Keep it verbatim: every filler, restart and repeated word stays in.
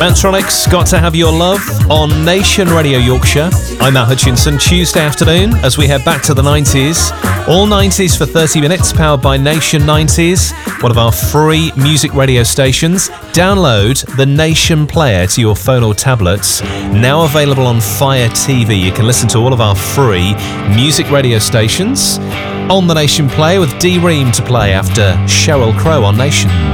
Mantronics, Got to Have Your Love on Nation Radio Yorkshire. I'm Matt Hutchinson. Tuesday afternoon as we head back to the nineties. All nineties for thirty minutes, powered by Nation nineties, one of our free music radio stations. Download the Nation Player to your phone or tablets. Now available on Fire T V. You can listen to all of our free music radio stations on the Nation Player with D Ream to play after Sheryl Crow on Nation.